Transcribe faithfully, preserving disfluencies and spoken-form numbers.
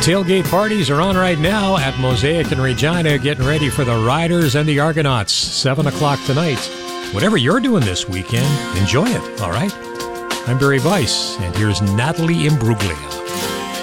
Tailgate parties are on right now at Mosaic in Regina, getting ready for the Riders and the Argonauts, seven o'clock tonight. Whatever you're doing this weekend, enjoy it, all right? I'm Barry Weiss, and here's Natalie Imbruglia.